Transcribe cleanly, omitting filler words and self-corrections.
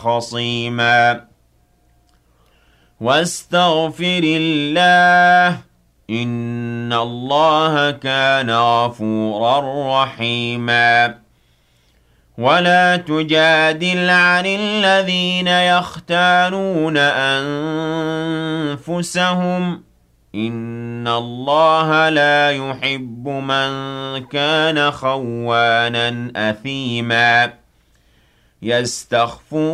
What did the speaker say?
خصيما واستغفر الله إن الله كان غفورا رحيما ولا تجادل عن الذين يختانون أنفسهم إن الله لا يحب من كان خوانا أثيما يستخفون